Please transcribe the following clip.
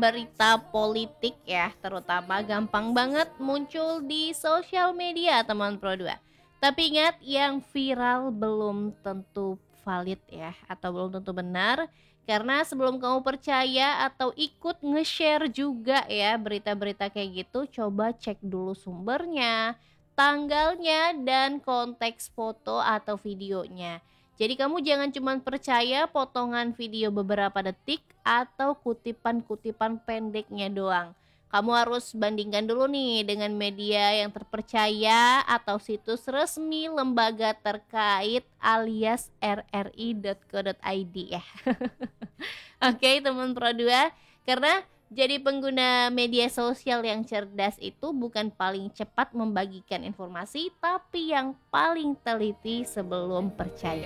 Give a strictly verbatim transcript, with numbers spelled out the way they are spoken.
berita politik ya, terutama gampang banget muncul di sosial media teman Pro dua. Tapi ingat, yang viral belum tentu valid ya, atau belum tentu benar. Karena sebelum kamu percaya atau ikut nge-share juga ya berita-berita kayak gitu, coba cek dulu sumbernya, tanggalnya, dan konteks foto atau videonya. Jadi kamu jangan cuma percaya potongan video beberapa detik atau kutipan-kutipan pendeknya doang. Kamu harus bandingkan dulu nih dengan media yang terpercaya atau situs resmi lembaga terkait alias r r i dot co dot i d ya. Oke teman Pro dua, karena jadi pengguna media sosial yang cerdas itu bukan paling cepat membagikan informasi, tapi yang paling teliti sebelum percaya.